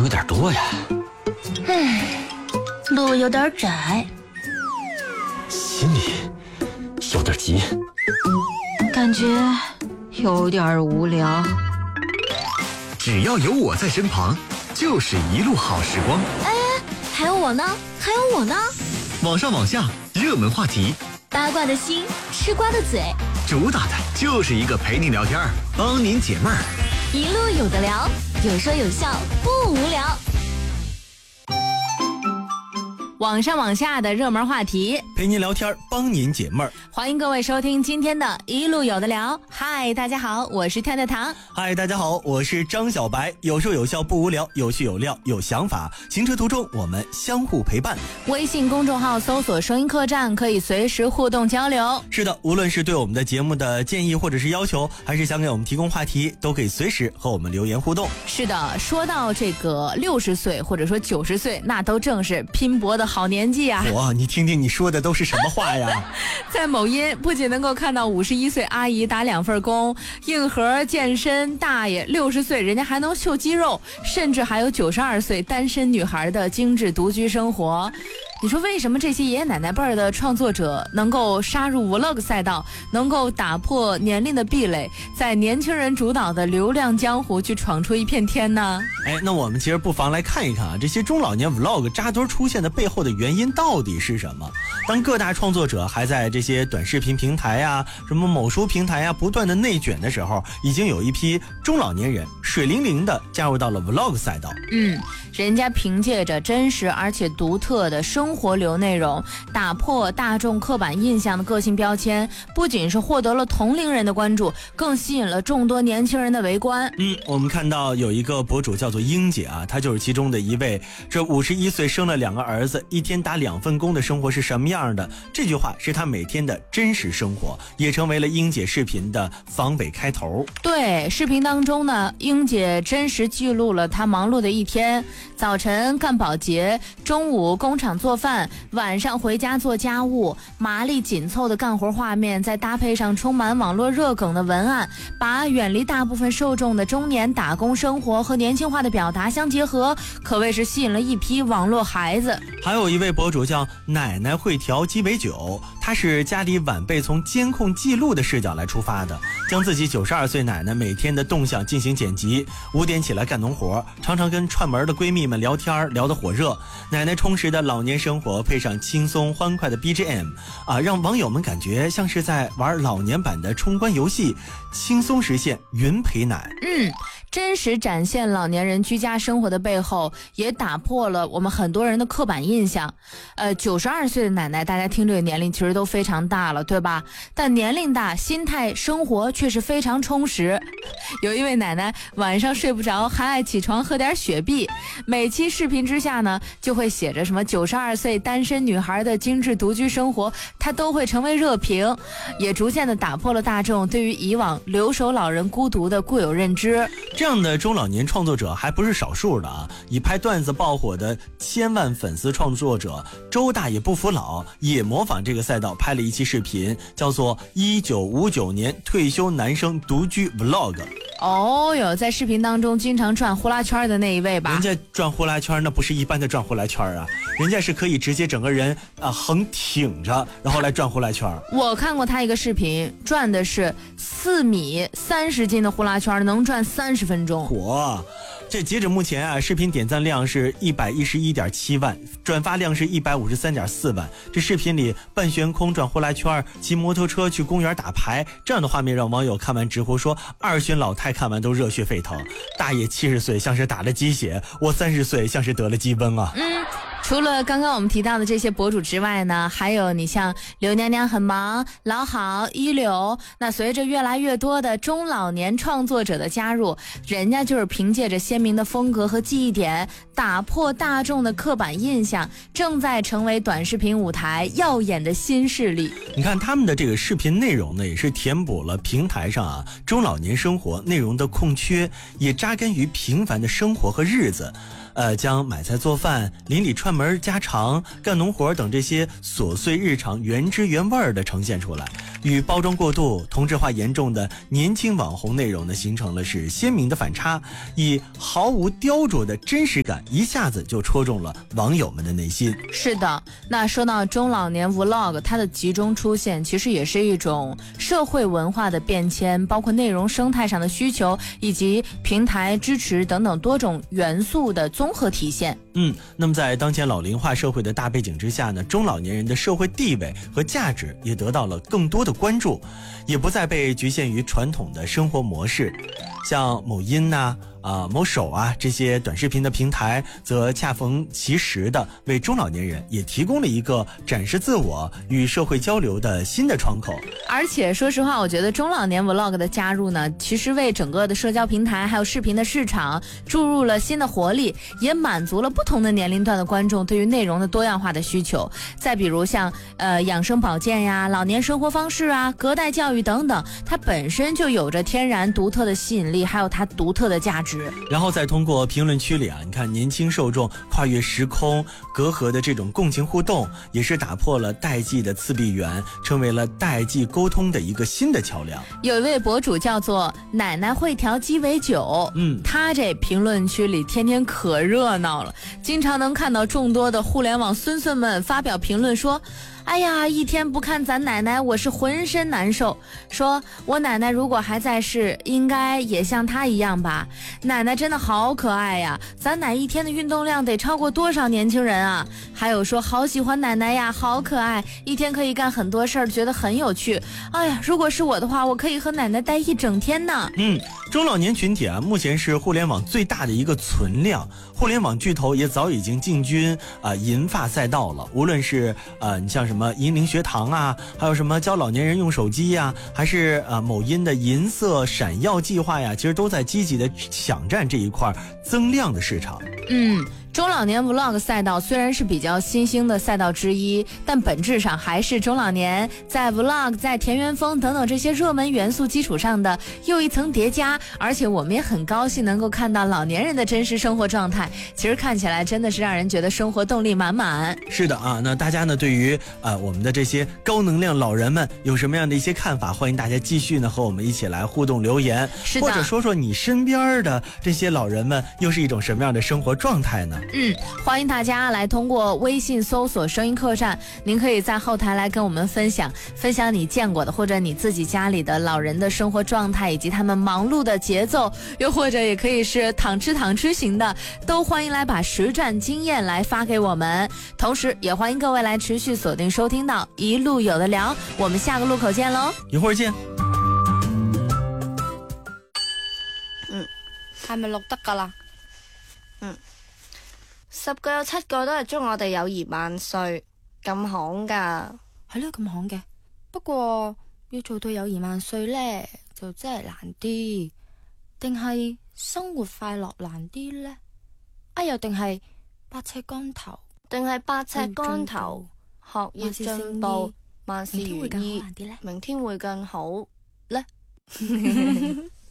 有点多呀。 路有点窄， 心里有点急， 感觉有点无聊。 只要有我在身旁，就是一路好时光。 还有我呢，还有我呢。 网上网下，热门话题， 八卦的心，吃瓜的嘴， 主打的就是一个陪你聊天，帮您解闷儿。 一路有的聊，有说有笑，不无聊。网上网下的热门话题， 陪您聊天，帮您解闷儿。 欢迎各位收听今天的一路有的聊。嗨，大家好，我是跳跳糖。 嗨，大家好，我是张小白。有说有笑不无聊，有趣有料有想法。行车途中我们相互陪伴。 微信公众号搜索声音客栈，可以随时互动交流。 是的，无论是对我们的节目的建议或者是要求，还是想给我们提供话题，都可以随时和我们留言互动。 是的，说到这个60岁或者说90岁，那都正是拼搏的好年纪啊。 哇，你听听你说的都是什么话呀？ 在某音不仅能够看到51岁阿姨打2份工，硬核健身大爷60岁人家还能秀肌肉，甚至还有92岁单身女孩的精致独居生活。你说为什么这些爷爷奶奶辈儿的创作者能够杀入 vlog 赛道，能够打破年龄的壁垒，在年轻人主导的流量江湖去闯出一片天呢？ 那我们其实不妨来看一看啊，这些中老年 vlog 扎堆出现的背后的原因到底是什么？当各大创作者还在这些短视频平台啊、什么某书平台啊不断的内卷的时候，已经有一批中老年人水灵灵的加入到了 vlog 赛道。 人家凭借着真实而且独特的生活流内容，打破大众刻板印象的个性标签，不仅是获得了同龄人的关注，更吸引了众多年轻人的围观。 我们看到有一个博主叫做英姐啊，她就是其中的一位。这51岁生了2个儿子，一天打2份工的生活是什么样的？这句话是她每天的真实生活，也成为了英姐视频的防伪开头。 对，视频当中呢，英姐真实记录了她忙碌的一天，早晨干保洁，中午工厂做饭，晚上回家做家务，麻利紧凑的干活画面，再搭配上充满网络热梗的文案，把远离大部分受众的中年打工生活和年轻化的表达相结合，可谓是吸引了一批网络孩子。 还有一位博主叫奶奶会调鸡尾酒，他是家里晚辈从监控记录的视角来出发的，将自己92岁奶奶每天的动向进行剪辑。5点起来干农活，常常跟串门的闺蜜们聊天，聊得火热。奶奶充实的老年生活配上轻松欢快的 BGM 让网友们感觉像是在玩老年版的冲关游戏，轻松实现云陪奶。 真实展现老年人居家生活的背后，也打破了我们很多人的刻板印象。92岁的奶奶，大家听这个年龄其实都非常大了，对吧？但年龄大，心态生活却是非常充实。有一位奶奶晚上睡不着，还爱起床喝点雪碧。每期视频之下呢，就会写着什么92岁单身女孩的精致独居生活，她都会成为热评，也逐渐的打破了大众对于以往留守老人孤独的固有认知。 这样的中老年创作者还不是少数的啊！以拍段子爆火的1000万粉丝创作者周大爷不服老，也模仿这个赛道拍了一期视频，叫做1959年退休男生独居 vlog。 在视频当中经常转呼啦圈的那一位吧？ 人家转呼啦圈那不是一般的转呼啦圈啊，人家是可以直接整个人横挺着，然后来转呼啦圈。 我看过他一个视频，转的是4米30斤的呼啦圈，能转30分钟。 这截止目前视频点赞量是111.7万，转发量是153.4万。这视频里半悬空转呼啦圈，骑摩托车去公园打牌，这样的画面让网友看完直呼说，2旬老太看完都热血沸腾。大爷70岁像是打了鸡血，我30岁像是得了鸡瘟啊。 除了刚刚我们提到的这些博主之外呢，还有你像刘娘娘很忙、老好、一流。那随着越来越多的中老年创作者的加入，人家就是凭借着鲜明的风格和记忆点，打破大众的刻板印象，正在成为短视频舞台耀眼的新势力。 你看他们的这个视频内容呢，也是填补了平台上中老年生活内容的空缺，也扎根于平凡的生活和日子。将买菜做饭、邻里串门家常、干农活等这些琐碎日常原汁原味的呈现出来。 与包装过度、同质化严重的年轻网红内容呢，形成了是鲜明的反差，以毫无雕琢的真实感，一下子就戳中了网友们的内心。 是的，那说到中老年 vlog， 它的集中出现，其实也是一种社会文化的变迁，包括内容生态上的需求，以及平台支持等等多种元素的综合体现。 那么在当前老龄化社会的大背景之下呢，中老年人的社会地位和价值也得到了更多的关注，也不再被局限于传统的生活模式。像某音某手这些短视频的平台，则恰逢其时的为中老年人也提供了一个展示自我与社会交流的新的窗口。 而且说实话，我觉得中老年 vlog 的加入呢，其实为整个的社交平台还有视频的市场注入了新的活力，也满足了不同的年龄段的观众对于内容的多样化的需求。再比如像养生保健呀、老年生活方式隔代教育等等，它本身就有着天然独特的吸引力，还有它独特的价值。 然后再通过评论区里你看年轻受众跨越时空隔阂的这种共情互动，也是打破了代际的自闭源，成为了代际沟通的一个新的桥梁。 有一位博主叫做奶奶会调鸡尾酒，他这评论区里天天可热闹了，经常能看到众多的互联网孙孙们发表评论说，哎呀，一天不看咱奶奶，我是浑身难受。说我奶奶如果还在世，应该也像她一样吧。奶奶真的好可爱呀，咱奶一天的运动量得超过多少年轻人啊？还有说好喜欢奶奶呀，好可爱，一天可以干很多事儿，觉得很有趣。哎呀，如果是我的话，我可以和奶奶待一整天呢。 中老年群体目前是互联网最大的一个存量，互联网巨头也早已经进军银发赛道了。无论是你像什么银龄学堂还有什么教老年人用手机还是某音的银色闪耀计划其实都在积极的抢占这一块增量的市场。 中老年 vlog 赛道虽然是比较新兴的赛道之一，但本质上还是中老年在 vlog 在田园风等等这些热门元素基础上的又一层叠加。而且我们也很高兴能够看到老年人的真实生活状态，其实看起来真的是让人觉得生活动力满满。 是的那大家呢对于我们的这些高能量老人们有什么样的一些看法，欢迎大家继续呢和我们一起来互动留言，或者说说你身边的这些老人们又是一种什么样的生活状态呢？ 欢迎大家来通过微信搜索声音客栈，您可以在后台来跟我们分享你见过的或者你自己家里的老人的生活状态，以及他们忙碌的节奏，又或者也可以是躺吃型的，都欢迎来把实战经验来发给我们。同时也欢迎各位来持续锁定收听到一路有的聊，我们下个路口见喽， 一会儿見。 係咪錄得㗎啦？10個有7個都係祝我哋友誼萬歲，咁行噶。 係咯，咁行嘅。不過要做到友誼萬歲呢，就真係難啲。定係生活快樂難啲呢？又定係百尺竿頭？ 定係百尺竿頭？學業進步，萬事如意，明天會更好呢？